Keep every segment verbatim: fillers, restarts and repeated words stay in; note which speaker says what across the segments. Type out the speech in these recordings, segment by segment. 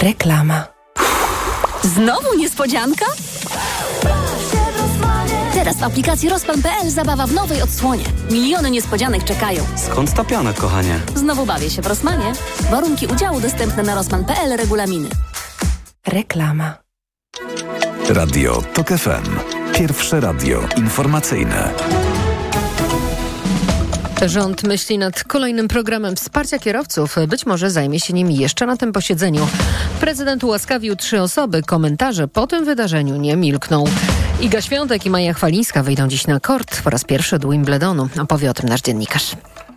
Speaker 1: Reklama.
Speaker 2: Znowu niespodzianka? Teraz w aplikacji Rozpan kropka pe el zabawa w nowej odsłonie. Miliony niespodzianek czekają.
Speaker 3: Skąd ta piana, kochanie?
Speaker 2: Znowu bawię się w Rossmanie. Warunki udziału dostępne na rozpan kropka pe el, regulaminy.
Speaker 1: Reklama.
Speaker 4: Radio TOK F M. Pierwsze radio informacyjne.
Speaker 5: Rząd myśli nad kolejnym programem wsparcia kierowców. Być może zajmie się nim jeszcze na tym posiedzeniu. Prezydent ułaskawił trzy osoby. Komentarze po tym wydarzeniu nie milkną. Iga Świątek i Maja Chwalińska wyjdą dziś na kort po raz pierwszy do Wimbledonu. Opowie o tym nasz dziennikarz.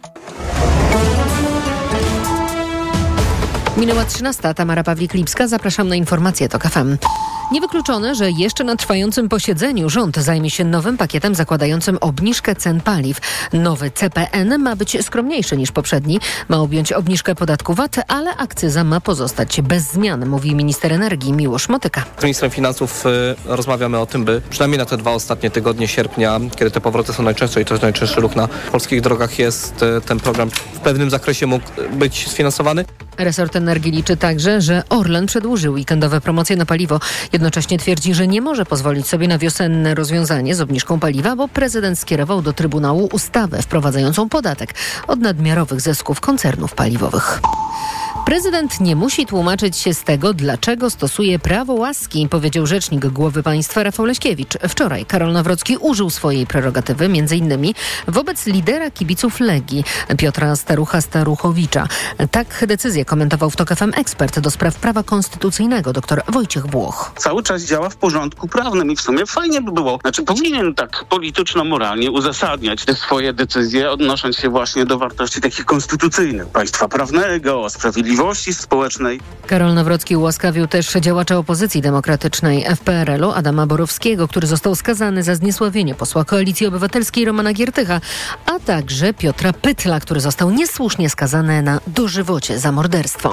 Speaker 5: Minęła trzynasta. Tamara Pawlik-Lipska. Zapraszam na informacje TOK F M. Niewykluczone, że jeszcze na trwającym posiedzeniu rząd zajmie się nowym pakietem zakładającym obniżkę cen paliw. Nowy C P N ma być skromniejszy niż poprzedni. Ma objąć obniżkę podatku V A T, ale akcyza ma pozostać bez zmian, mówi minister energii Miłosz Motyka.
Speaker 6: Z ministrem finansów y, rozmawiamy o tym, by przynajmniej na te dwa ostatnie tygodnie sierpnia, kiedy te powroty są najczęstsze i to jest najczęstszy ruch na polskich drogach, jest y, ten program w pewnym zakresie mógł być sfinansowany.
Speaker 5: Resort energii liczy także, że Orlen przedłużył weekendowe promocje na paliwo. Jednocześnie twierdzi, że nie może pozwolić sobie na wiosenne rozwiązanie z obniżką paliwa, bo prezydent skierował do Trybunału ustawę wprowadzającą podatek od nadmiarowych zysków koncernów paliwowych. Prezydent nie musi tłumaczyć się z tego, dlaczego stosuje prawo łaski, powiedział rzecznik głowy państwa Rafał Leśkiewicz. Wczoraj Karol Nawrocki użył swojej prerogatywy między innymi wobec lidera kibiców Legii, Piotra Starucha-Staruchowicza. Tak decyzję komentował w TOK F M ekspert do spraw prawa konstytucyjnego dr Wojciech Włoch.
Speaker 7: Cały czas działa w porządku prawnym i w sumie fajnie by było, znaczy powinien tak polityczno-moralnie uzasadniać te swoje decyzje, odnosząc się właśnie do wartości takich konstytucyjnych, państwa prawnego, sprawiedliwości społecznej.
Speaker 5: Karol Nawrocki ułaskawił też działacza opozycji demokratycznej w P R L-u Adama Borowskiego, który został skazany za zniesławienie posła Koalicji Obywatelskiej Romana Giertycha, a także Piotra Pytla, który został niesłusznie skazany na dożywocie za morderstwo.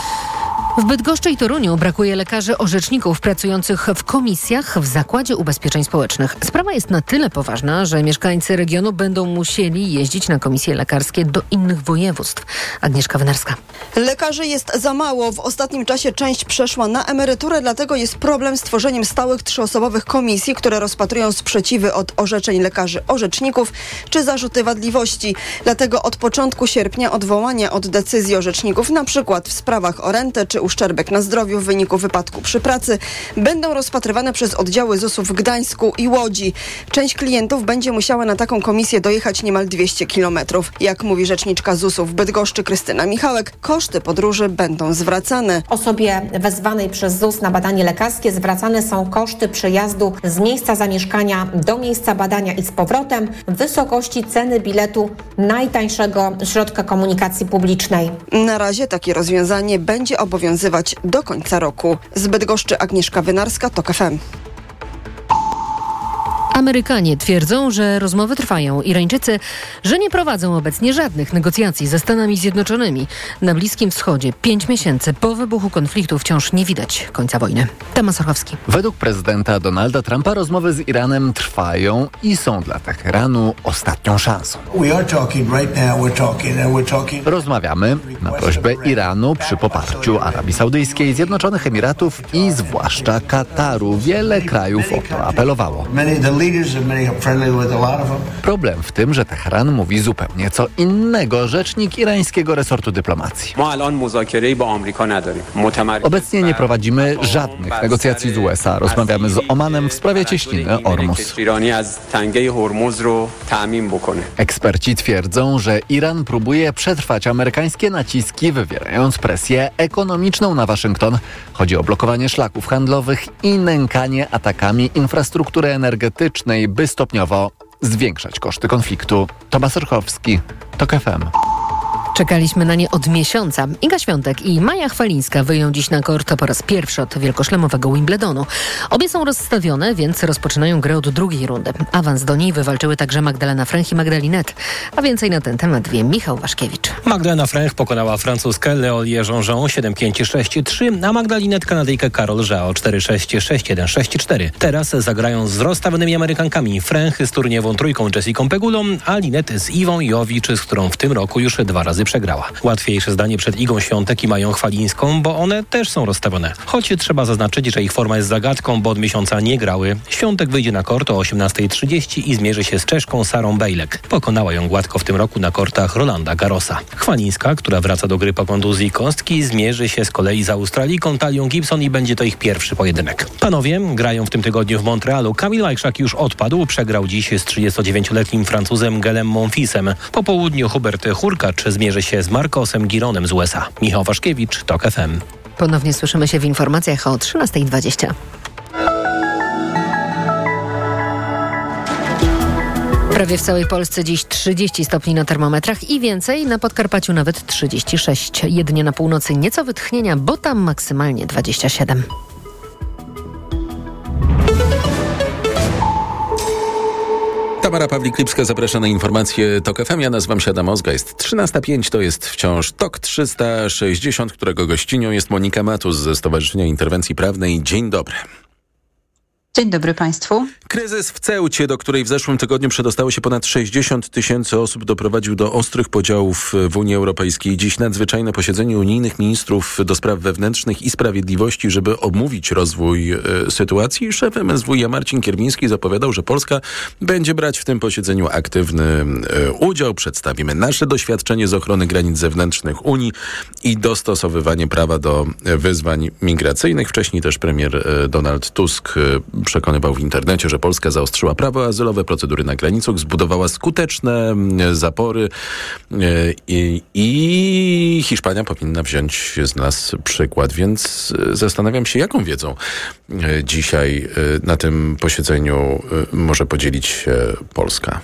Speaker 5: W Bydgoszczy i Toruniu brakuje lekarzy orzeczników pracujących w komisjach w Zakładzie Ubezpieczeń Społecznych. Sprawa jest na tyle poważna, że mieszkańcy regionu będą musieli jeździć na komisje lekarskie do innych województw. Agnieszka Wynarska.
Speaker 8: Lekarzy jest za mało. W ostatnim czasie część przeszła na emeryturę, dlatego jest problem z tworzeniem stałych trzyosobowych komisji, które rozpatrują sprzeciwy od orzeczeń lekarzy orzeczników czy zarzuty wadliwości. Dlatego od początku sierpnia odwołania od decyzji orzeczników, na przykład w sprawach o rentę czy uszczerbek na zdrowiu w wyniku wypadku przy pracy, będą rozpatrywane przez oddziały Z U S-u w Gdańsku i Łodzi. Część klientów będzie musiała na taką komisję dojechać niemal dwieście kilometrów. Jak mówi rzeczniczka Z U S-u w Bydgoszczy Krystyna Michałek, koszty podróży będą zwracane.
Speaker 9: Osobie wezwanej przez Z U S na badanie lekarskie zwracane są koszty przejazdu z miejsca zamieszkania do miejsca badania i z powrotem w wysokości ceny biletu najtańszego środka komunikacji publicznej.
Speaker 8: Na razie takie rozwiązanie będzie obowiązywać do końca roku. Z Bydgoszczy Agnieszka Wynarska, TOK F M.
Speaker 5: Amerykanie twierdzą, że rozmowy trwają. Irańczycy, że nie prowadzą obecnie żadnych negocjacji ze Stanami Zjednoczonymi. Na Bliskim Wschodzie pięć miesięcy po wybuchu konfliktu wciąż nie widać końca wojny. Tomasz Orchowski.
Speaker 10: Według prezydenta Donalda Trumpa rozmowy z Iranem trwają i są dla Teheranu ostatnią szansą. Rozmawiamy na prośbę Iranu przy poparciu Arabii Saudyjskiej, Zjednoczonych Emiratów i zwłaszcza Kataru. Wiele krajów o to apelowało. Problem w tym, że Teheran mówi zupełnie co innego. Rzecznik irańskiego resortu dyplomacji. Obecnie nie prowadzimy żadnych negocjacji z U S A. Rozmawiamy z Omanem w sprawie cieśniny Ormus. Eksperci twierdzą, że Iran próbuje przetrwać amerykańskie naciski, wywierając presję ekonomiczną na Waszyngton. Chodzi o blokowanie szlaków handlowych i nękanie atakami infrastruktury energetycznej, by stopniowo zwiększać koszty konfliktu. Tomasz Orchowski, TOK F M.
Speaker 5: Czekaliśmy na nie od miesiąca. Iga Świątek i Maja Chwalińska wyją dziś na kort po raz pierwszy od wielkoszlemowego Wimbledonu. Obie są rozstawione, więc rozpoczynają grę od drugiej rundy. Awans do niej wywalczyły także Magdalena Fręch i Magdalinet. A więcej na ten temat wie Michał Waszkiewicz.
Speaker 11: Magdalena Fręch pokonała francuskę Leolię Jean-Jean siedem pięć sześć trzy, a Magdalinet Kanadyjkę Carol Zhao cztery sześć sześć jeden sześć cztery. Teraz zagrają z rozstawionymi Amerykankami. Fręch z turniejową trójką Jessiką Pegulą, a Linet z Iwą Jowicz, z którą w tym roku już dwa razy razy przegrała. Łatwiejsze zdanie przed Igą Świątek i Mają Chwalińską, bo one też są rozstawione. Choć trzeba zaznaczyć, że ich forma jest zagadką, bo od miesiąca nie grały. Świątek wyjdzie na kort o osiemnasta trzydzieści i zmierzy się z Czeszką Sarą Bejlek. Pokonała ją gładko w tym roku na kortach Rolanda Garrosa. Chwalińska, która wraca do gry po kontuzji kostki, zmierzy się z kolei z Australijką Talią Gibson i będzie to ich pierwszy pojedynek. Panowie grają w tym tygodniu w Montrealu. Kamil Wajszak już odpadł, przegrał dziś z trzydziestodziewięcioletnim Francuzem Gelem Monfilsem. Po południu Hubert Hurkacz zmierzy się z Marcosem Gironem z U S A. Michał Waszkiewicz, TOK F M.
Speaker 5: Ponownie słyszymy się w informacjach o trzynasta dwadzieścia. Prawie w całej Polsce dziś trzydzieści stopni na termometrach i więcej, na Podkarpaciu nawet trzydzieści sześć. Jedynie na północy nieco wytchnienia, bo tam maksymalnie dwadzieścia siedem.
Speaker 3: Tamara Pawlik-Lipska zaprasza na informacje TOK F M. Ja nazywam się Adam Ozga. Jest trzynasta pięć, to jest wciąż TOK trzysta sześćdziesiąt, którego gościnią jest Monika Matus ze Stowarzyszenia Interwencji Prawnej. Dzień dobry.
Speaker 12: Dzień dobry Państwu.
Speaker 3: Kryzys w Ceucie, do której w zeszłym tygodniu przedostało się ponad sześćdziesiąt tysięcy osób, doprowadził do ostrych podziałów w Unii Europejskiej. Dziś nadzwyczajne posiedzenie unijnych ministrów do spraw wewnętrznych i sprawiedliwości, żeby omówić rozwój e, sytuacji. Szef M S W iA Marcin Kierwiński zapowiadał, że Polska będzie brać w tym posiedzeniu aktywny e, udział. Przedstawimy nasze doświadczenie z ochrony granic zewnętrznych Unii i dostosowywanie prawa do wyzwań migracyjnych. Wcześniej też premier e, Donald Tusk e, przekonywał w internecie, że Polska zaostrzyła prawo azylowe, procedury na granicach, zbudowała skuteczne zapory i, i Hiszpania powinna wziąć z nas przykład. Więc zastanawiam się, jaką wiedzą dzisiaj na tym posiedzeniu może podzielić się Polska.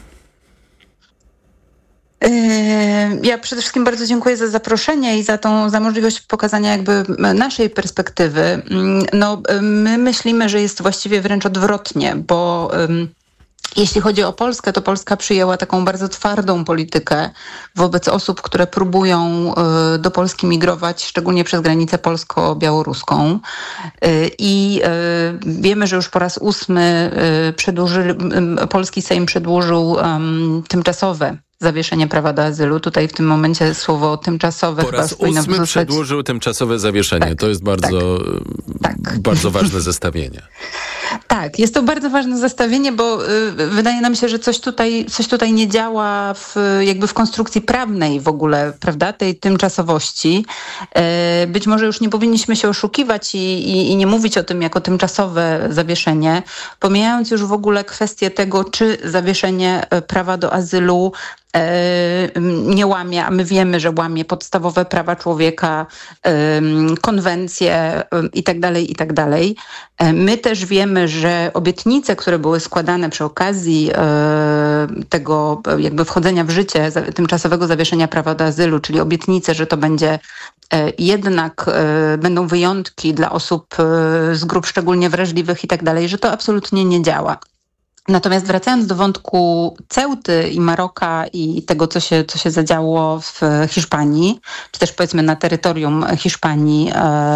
Speaker 12: Ja przede wszystkim bardzo dziękuję za zaproszenie i za tą, za możliwość pokazania jakby naszej perspektywy. No, my myślimy, że jest właściwie wręcz odwrotnie, bo um, jeśli chodzi o Polskę, to Polska przyjęła taką bardzo twardą politykę wobec osób, które próbują y, do Polski migrować, szczególnie przez granicę polsko-białoruską. Y, I y, wiemy, że już po raz ósmy y, przedłuży, y, polski Sejm przedłużył um, tymczasowe zawieszenie prawa do azylu. Tutaj w tym momencie słowo tymczasowe
Speaker 3: po raz ósmy wrzucać... przedłużył tymczasowe zawieszenie. Tak, to jest bardzo, tak. bardzo ważne zestawienie.
Speaker 12: Tak, jest to bardzo ważne zestawienie, bo y, wydaje nam się, że coś tutaj, coś tutaj nie działa w, jakby w konstrukcji prawnej w ogóle, prawda, tej tymczasowości. Y, być może już nie powinniśmy się oszukiwać i, i, i nie mówić o tym jako tymczasowe zawieszenie, pomijając już w ogóle kwestię tego, czy zawieszenie prawa do azylu nie łamie, a my wiemy, że łamie podstawowe prawa człowieka, konwencje i tak dalej, i tak dalej. My też wiemy, że obietnice, które były składane przy okazji tego jakby wchodzenia w życie tymczasowego zawieszenia prawa do azylu, czyli obietnice, że to będzie jednak będą wyjątki dla osób z grup szczególnie wrażliwych i tak dalej, że to absolutnie nie działa. Natomiast wracając do wątku Ceuty i Maroka i tego, co się, co się zadziało w Hiszpanii, czy też powiedzmy na terytorium Hiszpanii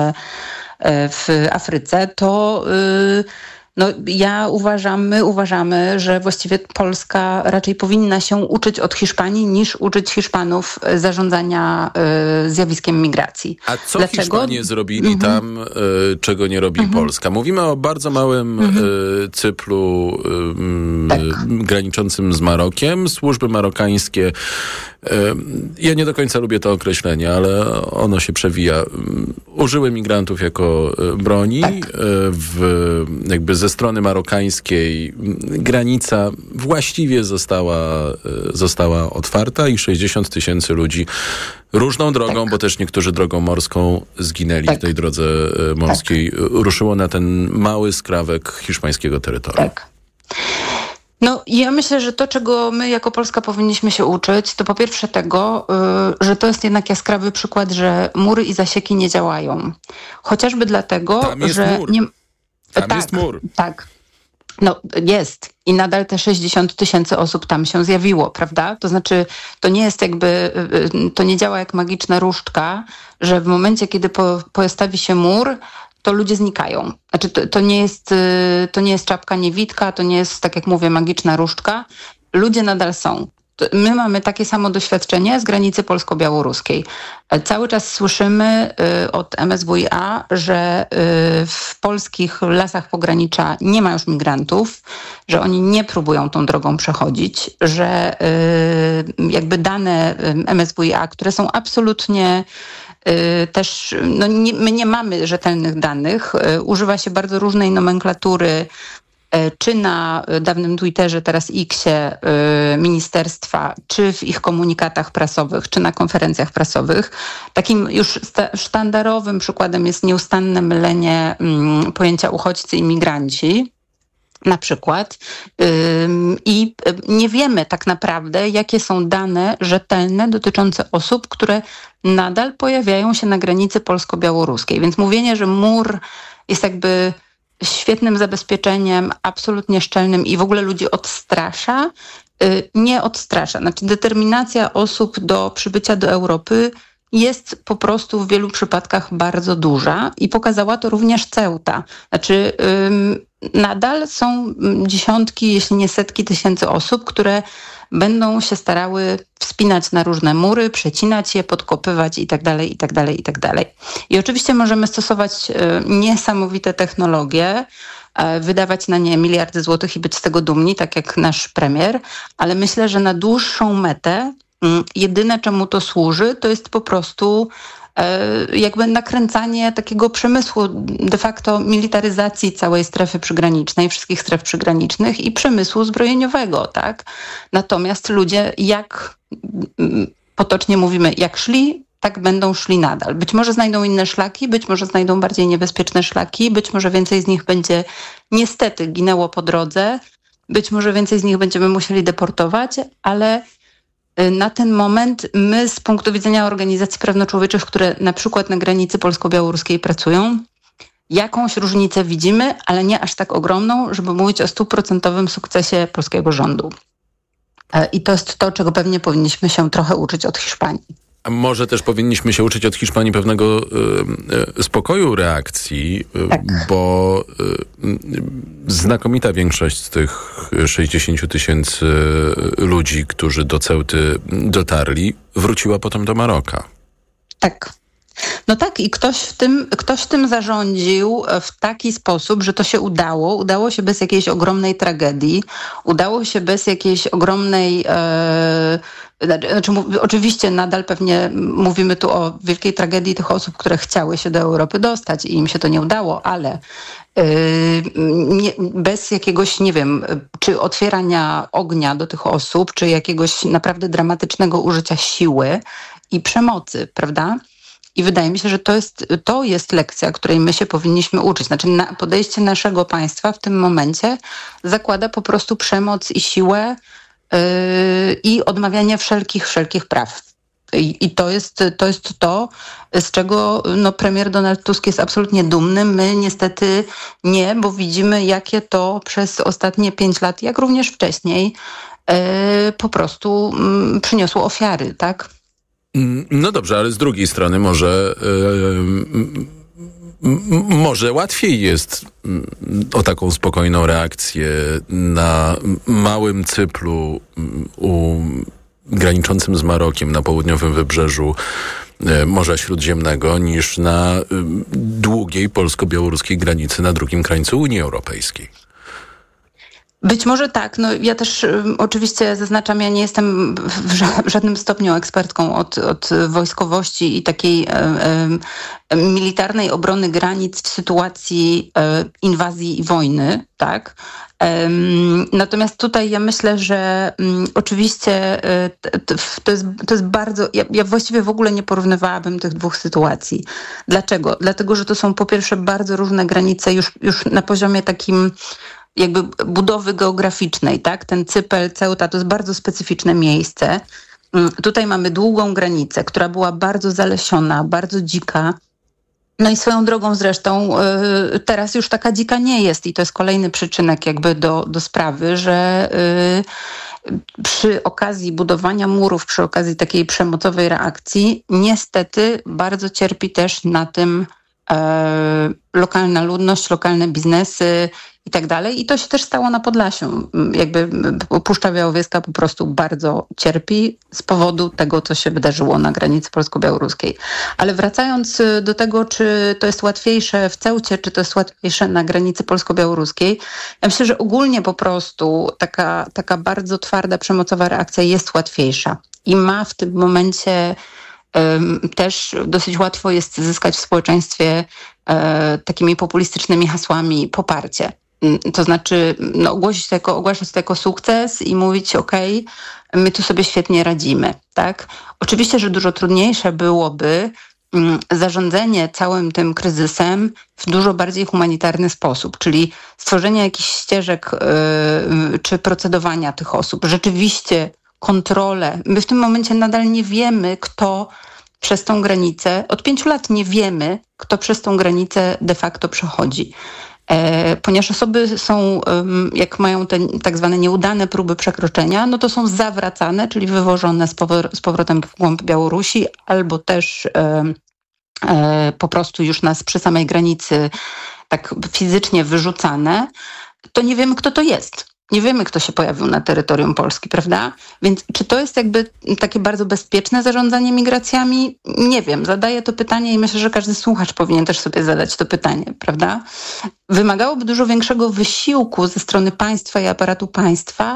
Speaker 12: w Afryce, to no, ja uważam, my uważamy, że właściwie Polska raczej powinna się uczyć od Hiszpanii niż uczyć Hiszpanów zarządzania y, zjawiskiem migracji.
Speaker 3: A co
Speaker 12: Dlaczego?
Speaker 3: Hiszpanie zrobili mm-hmm. tam, y, czego nie robi mm-hmm. Polska? Mówimy o bardzo małym mm-hmm. y, cyplu y, tak. y, graniczącym z Marokiem. Służby marokańskie, y, ja nie do końca lubię to określenie, ale ono się przewija. Y, użyły migrantów jako y, broni. Tak. Y, w, jakby ze strony marokańskiej granica właściwie została, została otwarta i sześćdziesiąt tysięcy ludzi różną drogą, tak. bo też niektórzy drogą morską zginęli tak. w tej drodze morskiej, tak. ruszyło na ten mały skrawek hiszpańskiego terytorium.
Speaker 12: Tak. No ja myślę, że to, czego my jako Polska powinniśmy się uczyć, to po pierwsze tego, yy, że to jest jednak jaskrawy przykład, że mury i zasieki nie działają. Chociażby dlatego,
Speaker 3: Tam jest
Speaker 12: że...
Speaker 3: mur.
Speaker 12: Nie...
Speaker 3: Tam
Speaker 12: tak,
Speaker 3: jest mur.
Speaker 12: Tak. No jest. I nadal te sześćdziesiąt tysięcy osób tam się zjawiło, prawda? To znaczy, to nie jest jakby, to nie działa jak magiczna różdżka, że w momencie, kiedy po, postawi się mur, to ludzie znikają. Znaczy, to, to nie jest, to nie jest czapka niewidka, to nie jest, tak jak mówię, magiczna różdżka. Ludzie nadal są. my mamy takie samo doświadczenie z granicy polsko-białoruskiej. Cały czas słyszymy od M S W i A, że w polskich lasach pogranicza nie ma już migrantów, że oni nie próbują tą drogą przechodzić, że jakby dane M S W i A, które są absolutnie też, no nie, my nie mamy rzetelnych danych, używa się bardzo różnej nomenklatury, czy na dawnym Twitterze, teraz Xie ministerstwa, czy w ich komunikatach prasowych, czy na konferencjach prasowych. Takim już sta- sztandarowym przykładem jest nieustanne mylenie mm, pojęcia uchodźcy i migranci. Na przykład. I nie wiemy tak naprawdę, jakie są dane rzetelne dotyczące osób, które nadal pojawiają się na granicy polsko-białoruskiej. Więc mówienie, że mur jest jakby świetnym zabezpieczeniem, absolutnie szczelnym i w ogóle ludzi odstrasza, nie odstrasza. Znaczy determinacja osób do przybycia do Europy jest po prostu w wielu przypadkach bardzo duża i pokazała to również Ceuta. Znaczy ym, nadal są dziesiątki, jeśli nie setki tysięcy osób, które będą się starały wspinać na różne mury, przecinać je, podkopywać itd., itd., itd. I oczywiście możemy stosować y, niesamowite technologie, y, wydawać na nie miliardy złotych i być z tego dumni, tak jak nasz premier, ale myślę, że na dłuższą metę jedyne, czemu to służy, to jest po prostu e, jakby nakręcanie takiego przemysłu, de facto militaryzacji całej strefy przygranicznej, wszystkich stref przygranicznych i przemysłu zbrojeniowego, tak? Natomiast ludzie, jak potocznie mówimy, jak szli, tak będą szli nadal. Być może znajdą inne szlaki, być może znajdą bardziej niebezpieczne szlaki, być może więcej z nich będzie niestety ginęło po drodze, być może więcej z nich będziemy musieli deportować, ale na ten moment my z punktu widzenia organizacji prawno-człowieczych, które na przykład na granicy polsko-białoruskiej pracują, jakąś różnicę widzimy, ale nie aż tak ogromną, żeby mówić o stuprocentowym sukcesie polskiego rządu. I to jest to, czego pewnie powinniśmy się trochę uczyć od Hiszpanii.
Speaker 3: A może też powinniśmy się uczyć od Hiszpanii pewnego y, y, spokoju reakcji, y, tak. bo y, znakomita większość z tych sześćdziesięciu tysięcy ludzi, którzy do Ceuty dotarli, wróciła potem do Maroka.
Speaker 12: Tak. No tak, i ktoś w tym, ktoś tym zarządził w taki sposób, że to się udało. Udało się bez jakiejś ogromnej tragedii. Udało się bez jakiejś ogromnej... E, znaczy, oczywiście nadal pewnie mówimy tu o wielkiej tragedii tych osób, które chciały się do Europy dostać i im się to nie udało, ale e, nie, bez jakiegoś, nie wiem, czy otwierania ognia do tych osób, czy jakiegoś naprawdę dramatycznego użycia siły i przemocy, prawda? I wydaje mi się, że to jest, to jest lekcja, której my się powinniśmy uczyć. Znaczy na, podejście naszego państwa w tym momencie zakłada po prostu przemoc i siłę yy, i odmawianie wszelkich, wszelkich praw. I, i to, jest, to jest to, z czego no, premier Donald Tusk jest absolutnie dumny. My niestety nie, bo widzimy, jakie to przez ostatnie pięć lat, jak również wcześniej, yy, po prostu yy, przyniosło ofiary, tak?
Speaker 3: No dobrze, ale z drugiej strony może, yy, może łatwiej jest o taką spokojną reakcję na małym Cypru u, graniczącym z Marokiem na południowym wybrzeżu Morza Śródziemnego niż na długiej polsko-białoruskiej granicy na drugim krańcu Unii Europejskiej.
Speaker 12: Być może tak. No, ja też um, oczywiście zaznaczam, ja nie jestem w, ża- w żadnym stopniu ekspertką od, od wojskowości i takiej um, um, militarnej obrony granic w sytuacji um, inwazji i wojny, tak? Um, natomiast tutaj ja myślę, że um, oczywiście um, to, to, jest, to jest bardzo... Ja, ja właściwie w ogóle nie porównywałabym tych dwóch sytuacji. Dlaczego? Dlatego, że to są po pierwsze bardzo różne granice już, już na poziomie takim jakby budowy geograficznej, tak? Ten Cypel, Ceuta to jest bardzo specyficzne miejsce. Tutaj mamy długą granicę, która była bardzo zalesiona, bardzo dzika. No i swoją drogą zresztą yy, teraz już taka dzika nie jest i to jest kolejny przyczynek jakby do, do sprawy, że yy, przy okazji budowania murów, przy okazji takiej przemocowej reakcji niestety bardzo cierpi też na tym e, lokalna ludność, lokalne biznesy i tak dalej. I to się też stało na Podlasiu. Jakby Puszcza Białowieska po prostu bardzo cierpi z powodu tego, co się wydarzyło na granicy polsko-białoruskiej. Ale wracając do tego, czy to jest łatwiejsze w Ceucie, czy to jest łatwiejsze na granicy polsko-białoruskiej, ja myślę, że ogólnie po prostu taka, taka bardzo twarda, przemocowa reakcja jest łatwiejsza. I ma w tym momencie um, też dosyć łatwo jest zyskać w społeczeństwie um, takimi populistycznymi hasłami poparcie. To znaczy no, ogłosić to jako, ogłaszać to jako sukces i mówić okej, okay, my tu sobie świetnie radzimy. Tak? Oczywiście, że dużo trudniejsze byłoby mm, zarządzanie całym tym kryzysem w dużo bardziej humanitarny sposób, czyli stworzenie jakichś ścieżek yy, czy procedowania tych osób. Rzeczywiście kontrolę. My w tym momencie nadal nie wiemy, kto przez tą granicę, od pięciu lat nie wiemy, kto przez tą granicę de facto przechodzi. E, ponieważ osoby są, um, jak mają te tak zwane nieudane próby przekroczenia, no to są zawracane, czyli wywożone z, powr- z powrotem w głąb Białorusi, albo też e, e, po prostu już nas przy samej granicy tak fizycznie wyrzucane. To nie wiemy, kto to jest. Nie wiemy, kto się pojawił na terytorium Polski, prawda? Więc czy to jest jakby takie bardzo bezpieczne zarządzanie migracjami? Nie wiem. Zadaję to pytanie i myślę, że każdy słuchacz powinien też sobie zadać to pytanie, prawda? Wymagałoby dużo większego wysiłku ze strony państwa i aparatu państwa,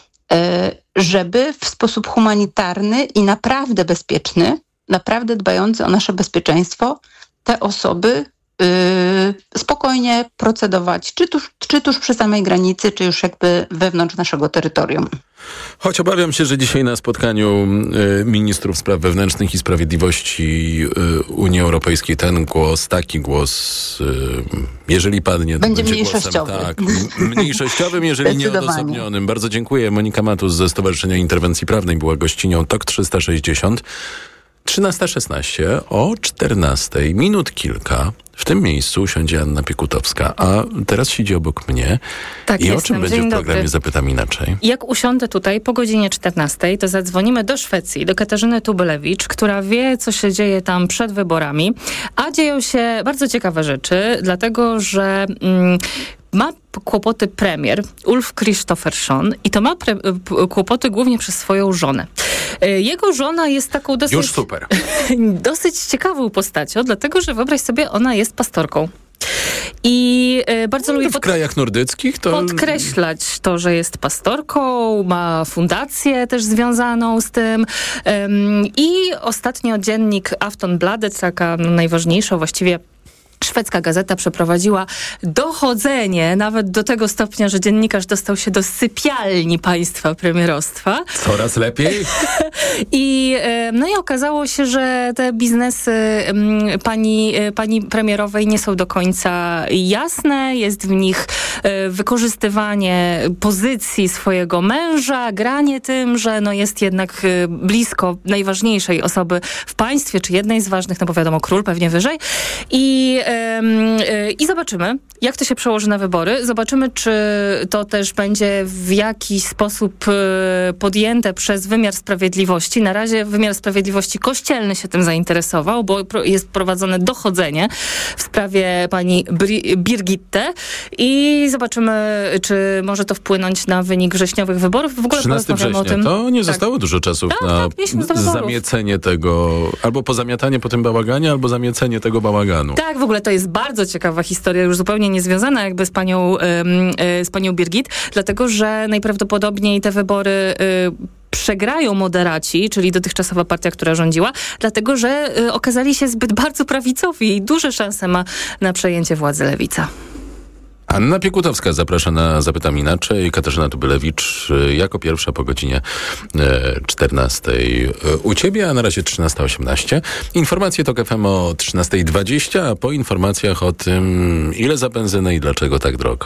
Speaker 12: żeby w sposób humanitarny i naprawdę bezpieczny, naprawdę dbający o nasze bezpieczeństwo, te osoby Yy, spokojnie procedować, czy tuż, czy tuż przy samej granicy, czy już jakby wewnątrz naszego terytorium.
Speaker 3: Choć obawiam się, że dzisiaj na spotkaniu y, ministrów spraw wewnętrznych i sprawiedliwości y, Unii Europejskiej ten głos, taki głos, y, jeżeli padnie, to
Speaker 12: będzie,
Speaker 3: będzie
Speaker 12: mniejszościowy.
Speaker 3: głosem, tak, m- mniejszościowym, jeżeli nie odosobnionym. Bardzo dziękuję. Monika Matus ze Stowarzyszenia Interwencji Prawnej była gościnią T O K trzysta sześćdziesiąt. trzynasta szesnaście o czternastej minut kilka. W tym miejscu usiądzie Anna Piekutowska, a teraz siedzi obok mnie.
Speaker 13: Tak,
Speaker 3: I
Speaker 13: jestem.
Speaker 3: o czym będzie
Speaker 13: Dzień
Speaker 3: w programie
Speaker 13: dobry.
Speaker 3: Zapytam Inaczej?
Speaker 13: Jak usiądę tutaj po godzinie czternastej, to zadzwonimy do Szwecji, do Katarzyny Tubylewicz, która wie, co się dzieje tam przed wyborami. A dzieją się bardzo ciekawe rzeczy, dlatego że mm, ma kłopoty premier Ulf Kristoffersson i to ma pre- kłopoty głównie przez swoją żonę. Jego żona jest taką dosyć...
Speaker 3: Już super.
Speaker 13: dosyć ciekawą postacią, dlatego że wyobraź sobie, ona jest pastorką. I y, bardzo lubię
Speaker 3: w
Speaker 13: pod...
Speaker 3: krajach nordyckich to...
Speaker 13: podkreślać to, że jest pastorką, ma fundację też związaną z tym. Ym, I ostatnio dziennik Aftonbladet, taka no, najważniejsza właściwie szwedzka gazeta, przeprowadziła dochodzenie nawet do tego stopnia, że dziennikarz dostał się do sypialni państwa premierostwa.
Speaker 3: Coraz lepiej.
Speaker 13: I, no i okazało się, że te biznesy pani, pani premierowej nie są do końca jasne. Jest w nich wykorzystywanie pozycji swojego męża, granie tym, że no jest jednak blisko najważniejszej osoby w państwie, czy jednej z ważnych, no bo wiadomo, król pewnie wyżej. I I zobaczymy, jak to się przełoży na wybory. Zobaczymy, czy to też będzie w jakiś sposób podjęte przez wymiar sprawiedliwości. Na razie wymiar sprawiedliwości kościelny się tym zainteresował, bo jest prowadzone dochodzenie w sprawie pani Birgitte i zobaczymy, czy może to wpłynąć na wynik wrześniowych wyborów. W ogóle
Speaker 3: trzynastego września. O tym. To nie tak. zostało dużo czasu tak, na tak, zamiecenie tego, albo pozamiatanie po tym bałaganie, albo zamiecenie tego bałaganu.
Speaker 13: Tak, w ogóle to jest bardzo ciekawa historia, już zupełnie niezwiązana jakby z panią, z panią Birgit, dlatego, że najprawdopodobniej te wybory przegrają moderaci, czyli dotychczasowa partia, która rządziła, dlatego, że okazali się zbyt bardzo prawicowi i duże szanse ma na przejęcie władzy lewica.
Speaker 3: Anna Piekutowska zaprasza na Zapytam Inaczej. Katarzyna Tubylewicz jako pierwsza po godzinie czternastej u ciebie, a na razie trzynasta osiemnaście. Informacje TOK F M o trzynasta dwadzieścia, a po informacjach o tym, ile za benzynę i dlaczego tak drogo.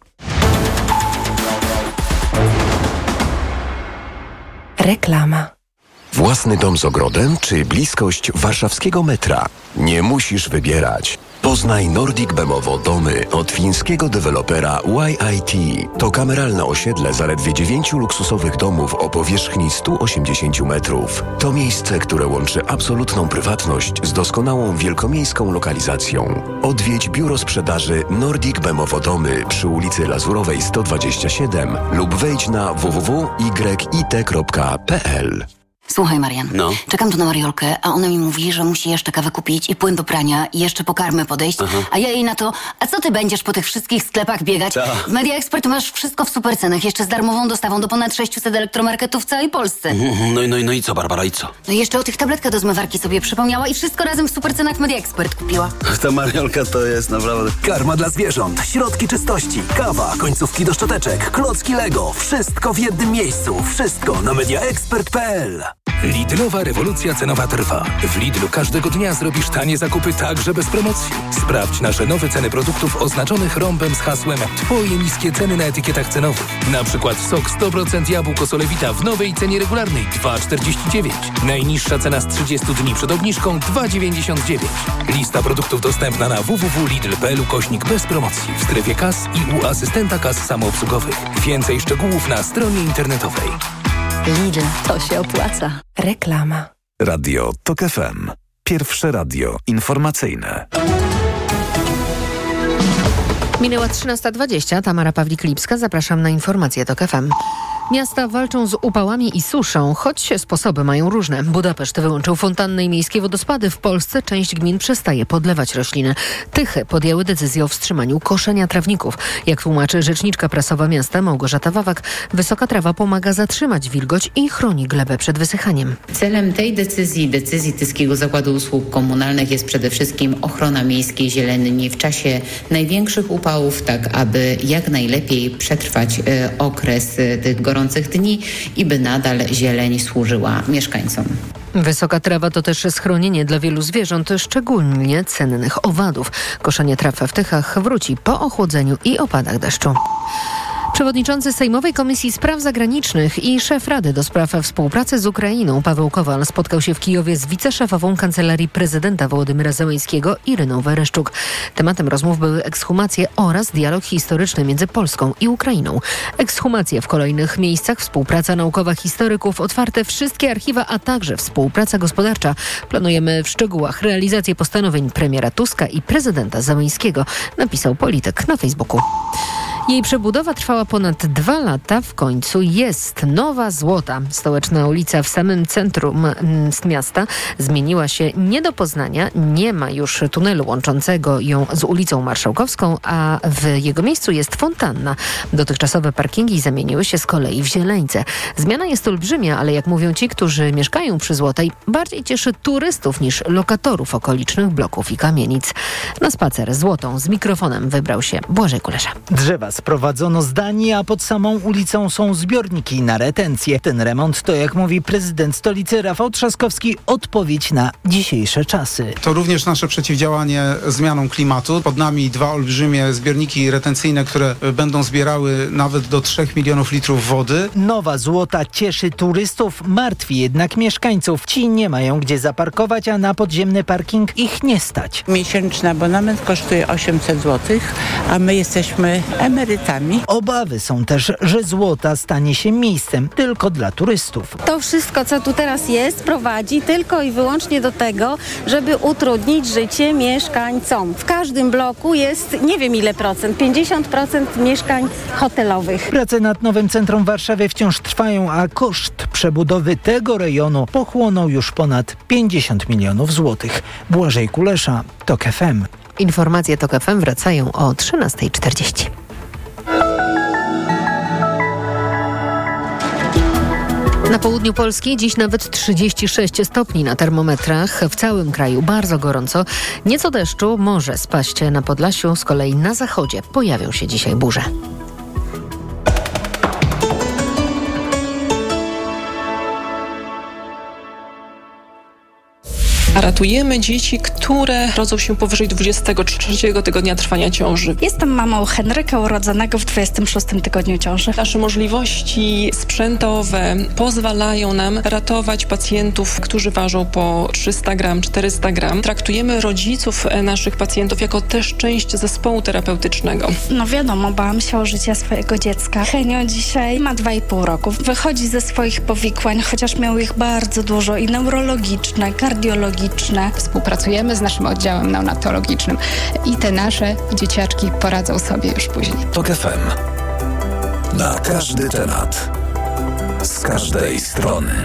Speaker 1: Reklama.
Speaker 14: Własny dom z ogrodem czy bliskość warszawskiego metra? Nie musisz wybierać. Poznaj Nordic Bemowo domy od fińskiego dewelopera Y I T. To kameralne osiedle zaledwie dziewięciu luksusowych domów o powierzchni sto osiemdziesiąt metrów. To miejsce, które łączy absolutną prywatność z doskonałą wielkomiejską lokalizacją. Odwiedź biuro sprzedaży Nordic Bemowo domy przy ulicy Lazurowej sto dwadzieścia siedem lub wejdź na w w w kropka y i t kropka p l.
Speaker 15: Słuchaj, Marian,
Speaker 7: No.
Speaker 15: czekam tu na Mariolkę, a ona mi mówi, że musi jeszcze kawę kupić i płyn do prania i jeszcze po karmę podejść,
Speaker 7: Aha.
Speaker 15: a ja jej na to, a co ty będziesz po tych wszystkich sklepach biegać?
Speaker 7: Ta.
Speaker 15: W Media Expert masz wszystko w super cenach, jeszcze z darmową dostawą do ponad sześciuset elektromarketów w całej Polsce.
Speaker 7: No, no, no i co, Barbara, i co?
Speaker 15: No i jeszcze o tych tabletkach do zmywarki sobie przypomniała i wszystko razem w super cenach Media Expert kupiła.
Speaker 7: Ta Mariolka to jest naprawdę...
Speaker 16: Karma dla zwierząt, środki czystości, kawa, końcówki do szczoteczek, klocki Lego. Wszystko w jednym miejscu. Wszystko na mediaexpert kropka p l.
Speaker 17: Lidlowa rewolucja cenowa trwa. W Lidlu każdego dnia zrobisz tanie zakupy także bez promocji. Sprawdź nasze nowe ceny produktów oznaczonych rąbem z hasłem Twoje niskie ceny na etykietach cenowych. Na przykład sok sto procent jabłko Solewita w nowej cenie regularnej dwa czterdzieści dziewięć. Najniższa cena z trzydziestu dni przed obniżką dwa dziewięćdziesiąt dziewięć. Lista produktów dostępna na w w w kropka lidl kropka p l ukośnik bez promocji w strefie kas i u asystenta kas samoobsługowych. Więcej szczegółów na stronie internetowej.
Speaker 2: Lidl, to się opłaca.
Speaker 1: Reklama.
Speaker 4: Radio TOK F M. Pierwsze radio informacyjne.
Speaker 5: Minęła trzynasta dwadzieścia. Tamara Pawlik-Lipska. Zapraszam na informacje TOK F M. Miasta walczą z upałami i suszą, choć sposoby mają różne. Budapeszt wyłączył fontanny i miejskie wodospady. W Polsce część gmin przestaje podlewać rośliny. Tychy podjęły decyzję o wstrzymaniu koszenia trawników. Jak tłumaczy rzeczniczka prasowa miasta Małgorzata Wawak, wysoka trawa pomaga zatrzymać wilgoć i chroni glebę przed wysychaniem.
Speaker 18: Celem tej decyzji, decyzji Tyskiego Zakładu Usług Komunalnych jest przede wszystkim ochrona miejskiej zieleni w czasie największych upałów, tak aby jak najlepiej przetrwać y, okres y, tych gorących dni i by nadal zieleń służyła mieszkańcom.
Speaker 5: Wysoka trawa to też schronienie dla wielu zwierząt, szczególnie cennych owadów. Koszenie traw w Tychach wróci po ochłodzeniu i opadach deszczu. Przewodniczący Sejmowej Komisji Spraw Zagranicznych i szef Rady do spraw współpracy z Ukrainą Paweł Kowal spotkał się w Kijowie z wiceszefową Kancelarii Prezydenta Wołodymyra Zełenskiego Iryną Wereszczuk. Tematem rozmów były ekshumacje oraz dialog historyczny między Polską i Ukrainą. Ekshumacje w kolejnych miejscach, współpraca naukowa historyków, otwarte wszystkie archiwa, a także współpraca gospodarcza. Planujemy w szczegółach realizację postanowień premiera Tuska i prezydenta Zełenskiego, napisał polityk na Facebooku. Jej przebudowa trwała ponad dwa lata. W końcu jest Nowa Złota. Stołeczna ulica w samym centrum miasta zmieniła się nie do poznania. Nie ma już tunelu łączącego ją z ulicą Marszałkowską, a w jego miejscu jest fontanna. Dotychczasowe parkingi zamieniły się z kolei w zieleńce. Zmiana jest olbrzymia, ale jak mówią ci, którzy mieszkają przy Złotej, bardziej cieszy turystów niż lokatorów okolicznych bloków i kamienic. Na spacer Złotą z mikrofonem wybrał się Błażej Kulesza.
Speaker 19: Drzewa sprowadzono z Danii, a pod samą ulicą są zbiorniki na retencję. Ten remont to, jak mówi prezydent stolicy Rafał Trzaskowski, odpowiedź na dzisiejsze czasy.
Speaker 20: To również nasze przeciwdziałanie zmianom klimatu. Pod nami dwa olbrzymie zbiorniki retencyjne, które będą zbierały nawet do trzech milionów litrów wody.
Speaker 19: Nowa Złota cieszy turystów, martwi jednak mieszkańców. Ci nie mają gdzie zaparkować, a na podziemny parking ich nie stać.
Speaker 21: Miesięczny abonament kosztuje osiemset złotych, a my jesteśmy emerytami.
Speaker 19: Obawy są też, że Złota stanie się miejscem tylko dla turystów.
Speaker 22: To wszystko, co tu teraz jest, prowadzi tylko i wyłącznie do tego, żeby utrudnić życie mieszkańcom. W każdym bloku jest nie wiem ile procent, pięćdziesiąt procent mieszkań hotelowych.
Speaker 19: Prace nad nowym centrum w Warszawie wciąż trwają, a koszt przebudowy tego rejonu pochłonął już ponad pięćdziesiąt milionów złotych. Błażej Kulesza, TOK F M.
Speaker 5: Informacje TOK F M wracają o trzynasta czterdzieści. Na południu Polski dziś nawet trzydzieści sześć stopni na termometrach. W całym kraju bardzo gorąco. Nieco deszczu może spaść na Podlasiu. Z kolei na zachodzie pojawią się dzisiaj burze.
Speaker 6: Ratujemy dzieci, które rodzą się powyżej dwudziestego trzeciego tygodnia trwania ciąży.
Speaker 9: Jestem mamą Henryka urodzonego w dwudziestym szóstym tygodniu ciąży.
Speaker 6: Nasze możliwości sprzętowe pozwalają nam ratować pacjentów, którzy ważą po trzysta gram, czterysta gram. Traktujemy rodziców naszych pacjentów jako też część zespołu terapeutycznego.
Speaker 9: No wiadomo, bałam się o życie swojego dziecka. Henio dzisiaj ma dwa i pół roku. Wychodzi ze swoich powikłań, chociaż miał ich bardzo dużo i neurologiczne, kardiologiczne.
Speaker 23: Współpracujemy z naszym oddziałem neonatologicznym i te nasze dzieciaczki poradzą sobie już później.
Speaker 4: TOK F M. Na każdy temat. Z każdej strony.